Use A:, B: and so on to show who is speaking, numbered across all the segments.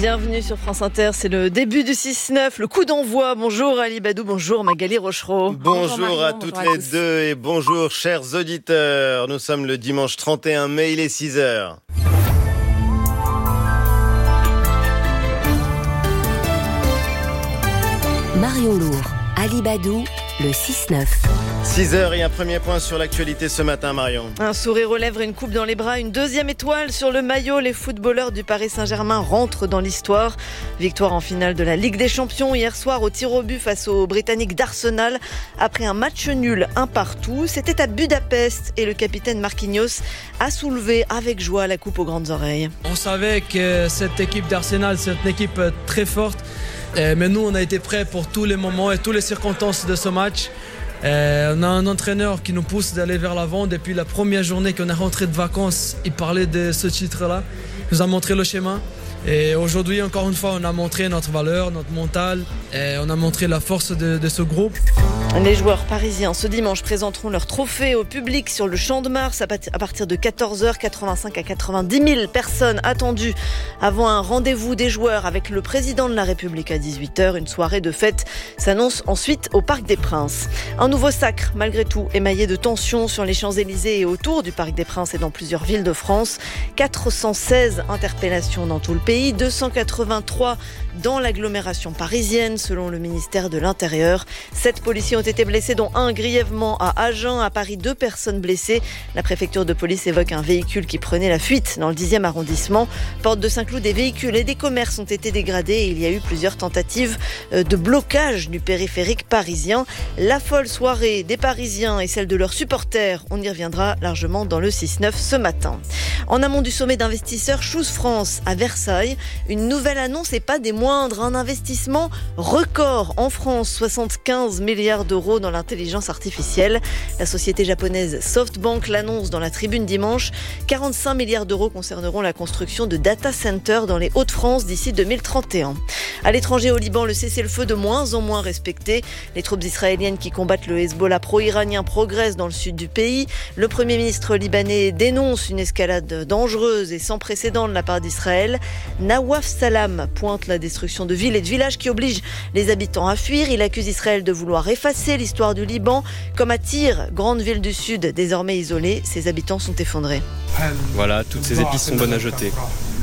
A: Bienvenue sur France Inter, c'est le début du 6-9, le coup d'envoi. Bonjour Ali Badou, bonjour Magali Rochereau.
B: Bonjour à toutes les deux et bonjour chers auditeurs. Nous sommes le dimanche 31 mai, il est 6h.
C: Marion Lourd, Ali Badou, le 6-9.
B: 6h et un premier point sur l'actualité ce matin, Marion.
A: Un sourire aux lèvres et une coupe dans les bras, une deuxième étoile sur le maillot. Les footballeurs du Paris Saint-Germain rentrent dans l'histoire. Victoire en finale de la Ligue des Champions hier soir au tir au but face aux Britanniques d'Arsenal. Après un match nul, un partout, c'était à Budapest et le capitaine Marquinhos a soulevé avec joie la coupe aux grandes oreilles.
D: On savait que cette équipe d'Arsenal, c'est une équipe très forte. Mais nous, on a été prêts pour tous les moments et toutes les circonstances de ce match. On a un entraîneur qui nous pousse d'aller vers l'avant. Depuis la première journée qu'on est rentré de vacances, il parlait de ce titre-là. Il nous a montré le schéma. Et aujourd'hui, encore une fois, on a montré notre valeur, notre mental. Et on a montré la force de ce groupe.
A: Les joueurs parisiens ce dimanche présenteront leur trophée au public sur le Champ de Mars à partir de 14h. 85 à 90 000 personnes attendues avant un rendez-vous des joueurs avec le président de la République à 18h. Une soirée de fête s'annonce ensuite au Parc des Princes. Un nouveau sacre, malgré tout, émaillé de tensions sur les Champs-Élysées et autour du Parc des Princes et dans plusieurs villes de France. 416 interpellations dans tout le pays, 283 dans l'agglomération parisienne, selon le ministère de l'Intérieur. 7 policiers ont été blessés, dont un grièvement à Agen. À Paris, 2 personnes blessées. La préfecture de police évoque un véhicule qui prenait la fuite dans le 10e arrondissement. Porte de Saint-Cloud, des véhicules et des commerces ont été dégradés et il y a eu plusieurs tentatives de blocage du périphérique parisien. La folle soirée des Parisiens et celle de leurs supporters, on y reviendra largement dans le 6-9 ce matin. En amont du sommet d'investisseurs Choose France à Versailles, une nouvelle annonce et pas des moindres, un investissement record en France, 75 milliards d'euros dans l'intelligence artificielle. La société japonaise SoftBank l'annonce dans la Tribune dimanche. 45 milliards d'euros concerneront la construction de data centers dans les Hauts-de-France d'ici 2031. À l'étranger, au Liban, le cessez-le-feu de moins en moins respecté. Les troupes israéliennes qui combattent le Hezbollah pro-iranien progressent dans le sud du pays. Le Premier ministre libanais dénonce une escalade dangereuse et sans précédent de la part d'Israël. Nawaf Salam pointe la destruction de villes et de villages qui oblige les habitants à fuir. Il accuse Israël de vouloir effacer l'histoire du Liban. Comme à Tyr, grande ville du sud, désormais isolée, ses habitants sont effondrés.
E: Voilà, toutes ces épices sont bonnes à jeter.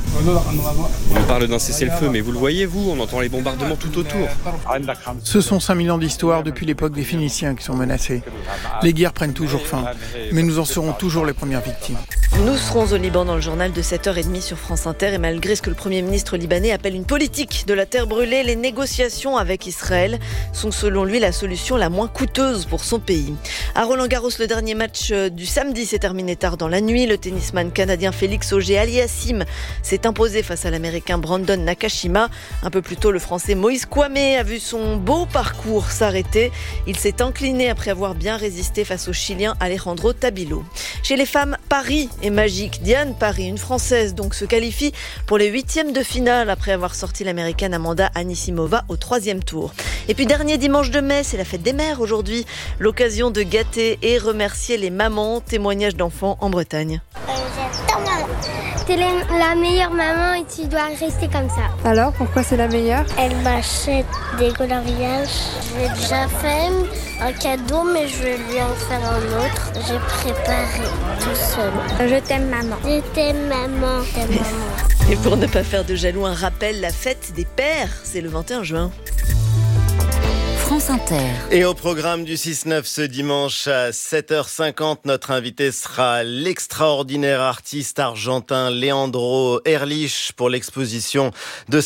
E: On parle d'un cessez-le-feu, mais vous le voyez, vous, on entend les bombardements tout autour.
F: Ce sont 5000 ans d'histoire depuis l'époque des Phéniciens qui sont menacés. Les guerres prennent toujours fin, mais nous en serons toujours les premières victimes.
A: Nous serons au Liban dans le journal de 7h30 sur France Inter. Et malgré ce que le Premier ministre libanais appelle une politique de la terre brûlée, les négociations avec Israël sont selon lui la solution la moins coûteuse pour son pays. À Roland-Garros, le dernier match du samedi s'est terminé tard dans la nuit. Le tennisman canadien Félix Auger-Aliassime s'est imposé face à l'américain Brandon Nakashima. Un peu plus tôt, le français Moïse Kouamé a vu son beau parcours s'arrêter. Il s'est incliné après avoir bien résisté face au Chilien Alejandro Tabilo. Chez les femmes, Paris est magique. Diane Paris, une Française, donc se qualifie pour les 8e de finale après avoir sorti l'américaine Amanda Anisimova au 3e tour. Et puis dernier dimanche de mai, c'est la fête des mères aujourd'hui. L'occasion de gâter et remercier les mamans. Témoignages d'enfants en Bretagne.
G: J'adore maman. T'es la meilleure maman et tu dois rester comme ça.
H: Alors, pourquoi c'est la meilleure?
G: Elle m'achète des coloriages. Je l'ai déjà fait un cadeau, mais je vais lui en faire un autre. J'ai préparé tout seul. Je t'aime maman. Je t'aime maman. Je t'aime maman.
A: Et pour ne pas faire de jaloux, un rappel, la fête des pères, c'est le 21 juin.
C: France Inter.
B: Et au programme du 6-9 ce dimanche à 7h50, notre invité sera l'extraordinaire artiste argentin Leandro Erlich pour l'exposition de